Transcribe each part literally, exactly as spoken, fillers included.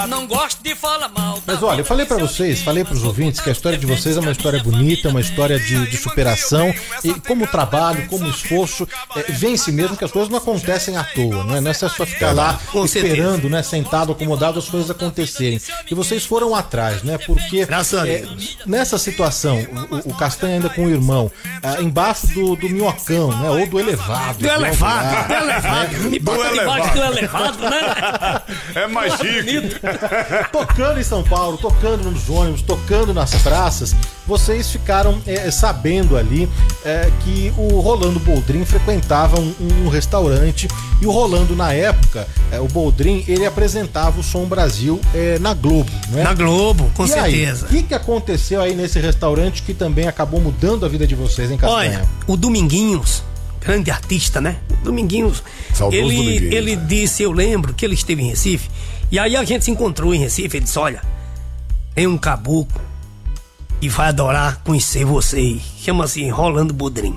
Não gosto de falar mal. Mas olha, eu falei pra vocês, falei pros ouvintes que a história de vocês é uma história bonita, uma história de, de superação, e como trabalho, como esforço, é, vence mesmo que as coisas não acontecem à toa, não é, não é só ficar lá Com esperando, né, sentado, acomodado, as coisas acontecerem. E vocês foram atrás, né, porque é, nessa situação, o, o Castanha ainda com o irmão, é, embaixo do, do minhocão, né, ou do elevado. Do elevado, do elevado. Me bota debaixo do elevado, né? É mais chique. Tocando em São Paulo, tocando nos ônibus, tocando nas praças, vocês ficaram é, sabendo ali é, que o Rolando Boldrin frequentava um, um restaurante, e o Rolando, na época, é, o Boldrin, ele apresentava o Som Brasil é, na Globo, né? Na Globo, com e certeza. O que, que aconteceu aí nesse restaurante que também acabou mudando a vida de vocês, hein, Castanha? Olha, o Dominguinhos, grande artista, né? Dominguinhos, Saudoso ele, Dominguinhos, ele né? disse, eu lembro que ele esteve em Recife, e aí a gente se encontrou em Recife, ele disse, olha, tem um caboclo e vai adorar conhecer vocês, chama-se Rolando Boldrin.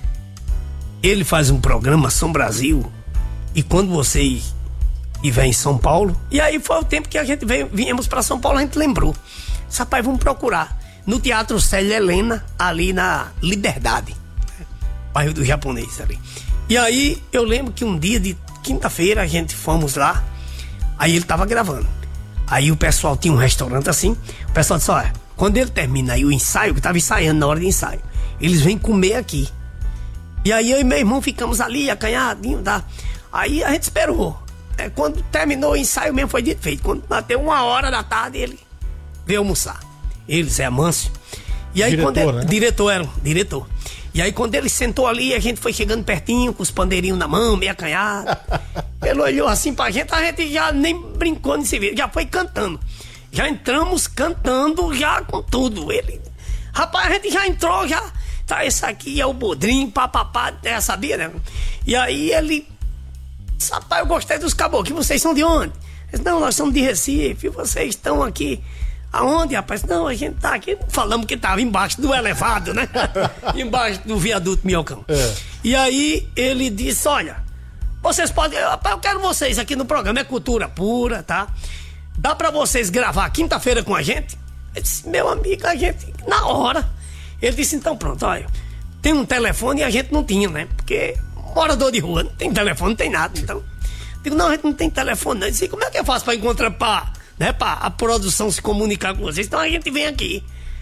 Ele faz um programa São Brasil, e quando vocês estiverem em São Paulo, e aí foi o tempo que a gente veio, viemos para São Paulo, a gente lembrou, rapaz, vamos procurar no Teatro Célia Helena, ali na Liberdade, bairro do Japonês ali. E aí eu lembro que um dia de quinta-feira a gente fomos lá, aí ele tava gravando. Aí o pessoal tinha um restaurante assim, o pessoal disse, olha, quando ele termina aí o ensaio, que tava ensaiando na hora de ensaio, eles vêm comer aqui. E aí eu e meu irmão ficamos ali, acanhadinho, tá? Aí a gente esperou. É, quando terminou o ensaio mesmo foi dito feito. Quando bateu uma hora da tarde, ele veio almoçar. Ele, Zé Amâncio. E aí Diretor, quando ele, né? Diretor, era um diretor. E aí quando ele sentou ali, a gente foi chegando pertinho, com os pandeirinhos na mão, meio acanhado. Ele olhou assim pra gente, a gente já nem brincou nesse vídeo, já foi cantando. Já entramos cantando, já com tudo. Ele, rapaz, a gente já entrou, já. Tá, esse aqui é o Boldrin, papapá, já sabia, né? E aí ele, rapaz, eu gostei dos caboclos, vocês são de onde? Ele disse, não, nós somos de Recife, vocês estão aqui. Aonde, rapaz? Não, a gente tá aqui. Falamos que tava embaixo do elevado, né? Embaixo do viaduto Minhocão. É. E aí ele disse, olha, vocês podem, rapaz, eu quero vocês aqui no programa, é cultura pura, tá? Dá pra vocês gravar quinta-feira com a gente? Eu disse, meu amigo, a gente, na hora. Ele disse, então pronto, olha, tem um telefone e a gente não tinha, né? Porque morador de rua, não tem telefone, não tem nada, então. Digo, não, a gente não tem telefone, não. Eu disse, como é que eu faço pra encontrar, pra, né, pra a produção se comunicar com vocês? Então a gente vem aqui.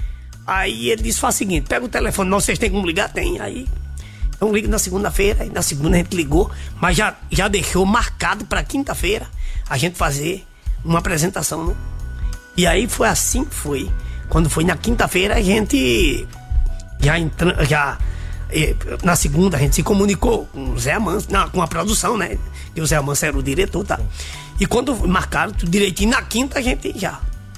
Aí ele disse, faz o seguinte, pega o telefone, não, vocês têm como ligar? Tem, aí... Então liga na segunda-feira, aí na segunda a gente ligou, mas já, já deixou marcado pra quinta-feira a gente fazer uma apresentação, né? E aí foi assim que foi. Quando foi na quinta-feira, a gente já entra, já na segunda a gente se comunicou com o Zé Amâncio, não, com a produção, né? Que o Zé Amâncio era o diretor, tá? E quando marcaram tudo direitinho, na quinta a gente já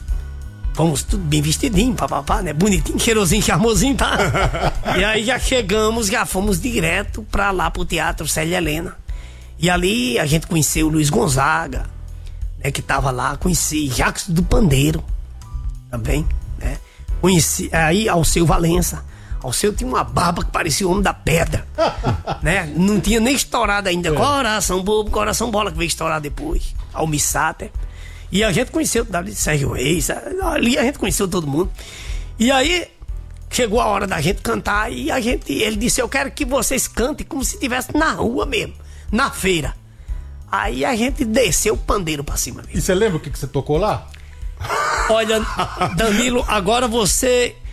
fomos tudo bem vestidinho, papapá, né? Bonitinho, cheirosinho, charmosinho, tá? E aí já chegamos, já fomos direto pra lá pro Teatro Célia Helena. E ali a gente conheceu o Luiz Gonzaga, né? Que tava lá, conheci Jacques do Pandeiro também, né? Conheci aí Alceu Valença. Alceu tinha uma barba que parecia o Homem da Pedra, né? Não tinha nem estourado ainda. É. Coração bobo, coração bola, que veio estourar depois. Almir Sater. E a gente conheceu dali Sérgio Reis, ali a gente conheceu todo mundo. E aí chegou a hora da gente cantar e a gente, ele disse, eu quero que vocês cantem como se estivesse na rua mesmo, na feira. Aí a gente desceu o pandeiro pra cima mesmo. E você lembra o que, que você tocou lá? Olha, Danilo, agora você